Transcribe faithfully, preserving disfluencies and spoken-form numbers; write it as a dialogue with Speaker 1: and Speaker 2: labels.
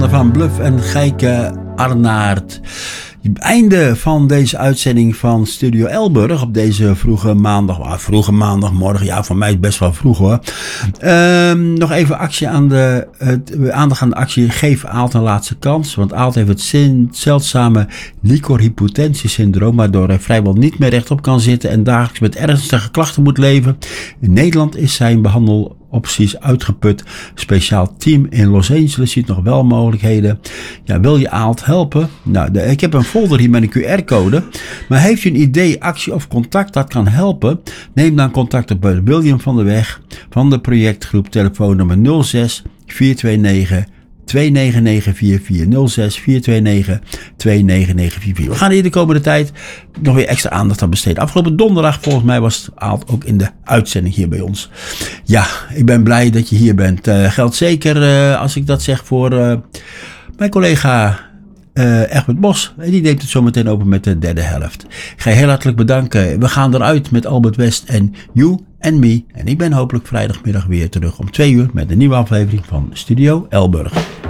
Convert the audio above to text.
Speaker 1: Van Bluff en Gijke Arnaert. Einde van deze uitzending van Studio Elburg op deze vroege maandag. Ah, vroege maandagmorgen, ja, voor mij is het best wel vroeg hoor. Um, nog even actie aan de, het, aandacht aan de actie Geef Aalt een laatste kans. Want Aalt heeft het zin, zeldzame liquorhypotentie-syndroom, waardoor hij vrijwel niet meer rechtop kan zitten en dagelijks met ernstige klachten moet leven. In Nederland is zijn behandel opties uitgeput. Speciaal team in Los Angeles ziet nog wel mogelijkheden. Ja, wil je Aalt helpen? Nou, de, ik heb een folder hier met een Q R-code. Maar heeft u een idee, actie of contact dat kan helpen? Neem dan contact op bij William van der Weg van de projectgroep, telefoonnummer nul zes vier twee negen twee negen negen vier vier nul zes vier twee negen twee negen negen vier vier. We gaan hier de komende tijd nog weer extra aandacht aan besteden. Afgelopen donderdag volgens mij was Aalt ook in de uitzending hier bij ons. Ja, ik ben blij dat je hier bent. Uh, geldt zeker uh, als ik dat zeg voor uh, mijn collega uh, Egbert Bos. Die neemt het zo meteen open met de derde helft. Ik ga je heel hartelijk bedanken. We gaan eruit met Albert West en You and Me. En ik ben hopelijk vrijdagmiddag weer terug om twee uur met een nieuwe aflevering van Studio Elburg.